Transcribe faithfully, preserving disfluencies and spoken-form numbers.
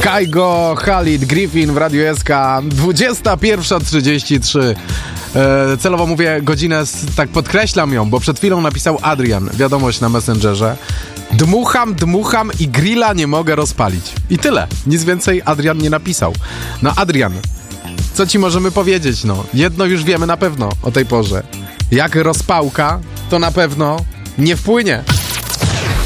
Kaigo, Khalid, Griffin w Radiu S K, dwudziesta pierwsza trzydzieści trzy. E, celowo mówię godzinę, tak podkreślam ją, bo przed chwilą napisał Adrian wiadomość na Messengerze. Dmucham, dmucham i grilla nie mogę rozpalić. I tyle. Nic więcej Adrian nie napisał. No Adrian, co ci możemy powiedzieć, no? Jedno już wiemy na pewno o tej porze. Jak rozpałka, to na pewno nie wpłynie.